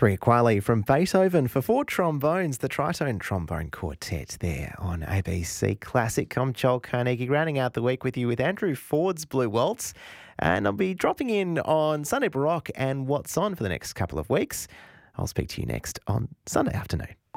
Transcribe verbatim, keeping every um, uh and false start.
Three Quali from Beethoven for four trombones, the Tritone Trombone Quartet there on A B C Classic. I'm Joel Carnegie, rounding out the week with you with Andrew Ford's Blue Waltz, and I'll be dropping in on Sunday Baroque and What's On for the next couple of weeks. I'll speak to you next on Sunday afternoon.